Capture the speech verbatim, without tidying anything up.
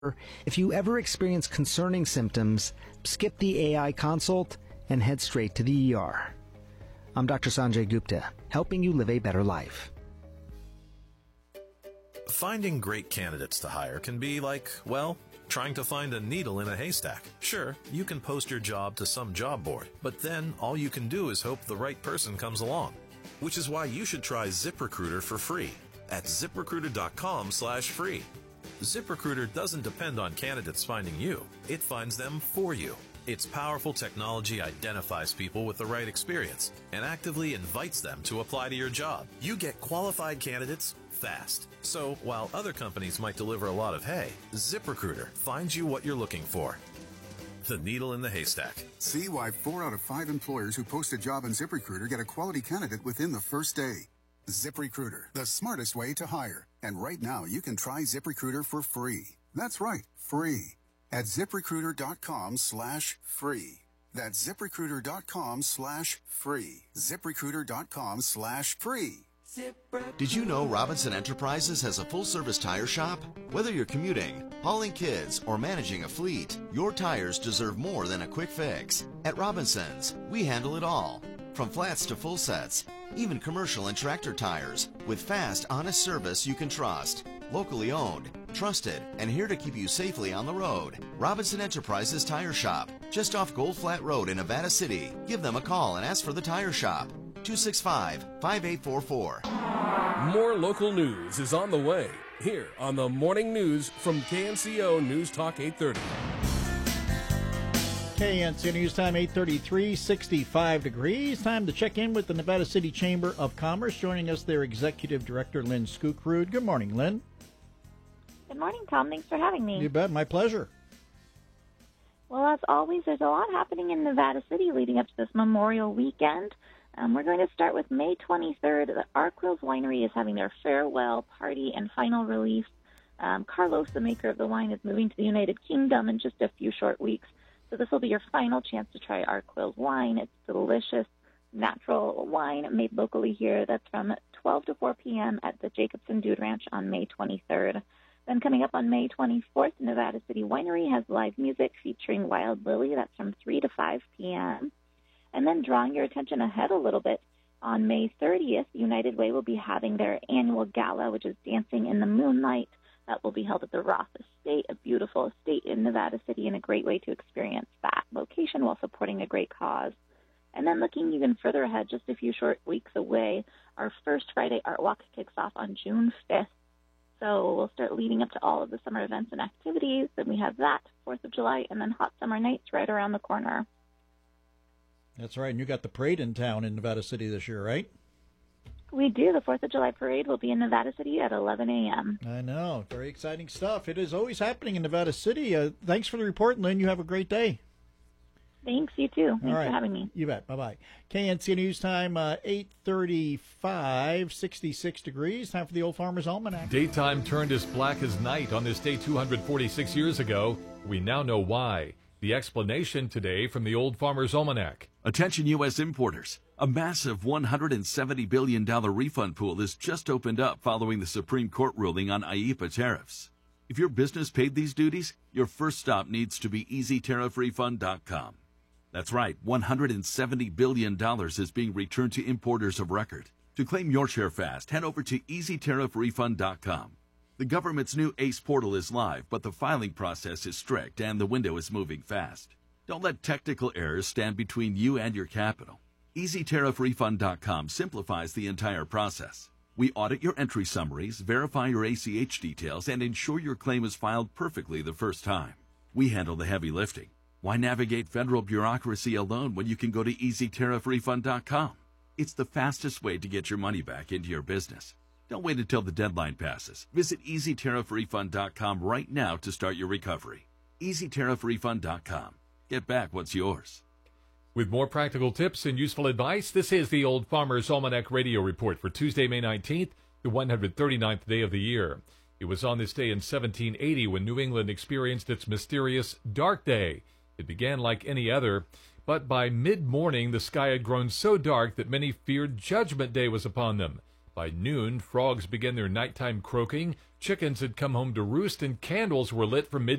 If you ever experience concerning symptoms, skip the A I consult and head straight to the E R. I'm Doctor Sanjay Gupta, helping you live a better life. Finding great candidates to hire can be like, well, trying to find a needle in a haystack. Sure, you can post your job to some job board, but then all you can do is hope the right person comes along. Which is why you should try ZipRecruiter for free at ZipRecruiter.com slash free. ZipRecruiter doesn't depend on candidates finding you. It finds them for you. Its powerful technology identifies people with the right experience and actively invites them to apply to your job. You get qualified candidates fast. So while other companies might deliver a lot of hay, ZipRecruiter finds you what you're looking for. The needle in the haystack. See why four out of five employers who post a job on ZipRecruiter get a quality candidate within the first day. ZipRecruiter, the smartest way to hire. And right now, you can try ZipRecruiter for free. That's right, free. At ZipRecruiter.com slash free. That's ZipRecruiter.com slash free. ZipRecruiter.com slash free. Did you know Robinson Enterprises has a full-service tire shop? Whether you're commuting, hauling kids, or managing a fleet, your tires deserve more than a quick fix. At Robinson's, we handle it all. From flats to full sets, even commercial and tractor tires, with fast, honest service you can trust. Locally owned, trusted, and here to keep you safely on the road. Robinson Enterprises Tire Shop, just off Gold Flat Road in Nevada City. Give them a call and ask for the Tire Shop. two six five, five eight four four. More local news is on the way here on the Morning News from K N C O News Talk eight thirty. K N C O News Time, eight thirty-three, sixty-five degrees. Time to check in with the Nevada City Chamber of Commerce. Joining us, their Executive Director, Lynn Skookrud. Good morning, Lynn. Good morning, Tom. Thanks for having me. You bet. My pleasure. Well, as always, there's a lot happening in Nevada City leading up to this Memorial Weekend. Um, we're going to start with May twenty-third. The Arkwills Winery is having their farewell party and final release. Um, Carlos, the maker of the wine, is moving to the United Kingdom in just a few short weeks. So this will be your final chance to try Arkwills wine. It's delicious, natural wine made locally here. That's from twelve to four p.m. at the Jacobson Dude Ranch on May twenty-third. Then coming up on May twenty-fourth, Nevada City Winery has live music featuring Wild Lily. That's from three to five p.m. And then drawing your attention ahead a little bit, on May thirtieth, United Way will be having their annual gala, which is Dancing in the Moonlight. That will be held at the Roth Estate, a beautiful estate in Nevada City, and a great way to experience that location while supporting a great cause. And then looking even further ahead, just a few short weeks away, our first Friday Art Walk kicks off on June fifth. So we'll start leading up to all of the summer events and activities. Then we have that, fourth of July, and then Hot Summer Nights right around the corner. That's right. And you got the parade in town in Nevada City this year, right? We do. The fourth of July parade will be in Nevada City at eleven a.m. I know. Very exciting stuff. It is always happening in Nevada City. Uh, thanks for the report, Lynn. You have a great day. Thanks. You too. Thanks All right. for having me. You bet. Bye-bye. K N C News Time, uh, eight thirty-five, sixty-six degrees. Time for the Old Farmer's Almanac. Daytime turned as black as night on this day two hundred forty-six years ago. We now know why. The explanation today from the Old Farmer's Almanac. Attention U S importers. A massive one hundred seventy billion dollars refund pool has just opened up following the Supreme Court ruling on I E P A tariffs. If your business paid these duties, your first stop needs to be easy tariff refund dot com. That's right, one hundred seventy billion dollars is being returned to importers of record. To claim your share fast, head over to easy tariff refund dot com. The government's new ACE portal is live, but the filing process is strict and the window is moving fast. Don't let technical errors stand between you and your capital. easy tariff refund dot com simplifies the entire process. We audit your entry summaries, verify your A C H details, and ensure your claim is filed perfectly the first time. We handle the heavy lifting. Why navigate federal bureaucracy alone when you can go to easy tariff refund dot com? It's the fastest way to get your money back into your business. Don't wait until the deadline passes. Visit easy tariff refund dot com right now to start your recovery. easy tariff refund dot com. Get back what's yours. With more practical tips and useful advice, this is the Old Farmer's Almanac Radio Report for Tuesday, May nineteenth, the one hundred thirty-ninth day of the year. It was on this day in seventeen eighty when New England experienced its mysterious Dark Day. It began like any other, but by mid-morning the sky had grown so dark that many feared Judgment Day was upon them. By noon, frogs began their nighttime croaking, chickens had come home to roost, and candles were lit from midnight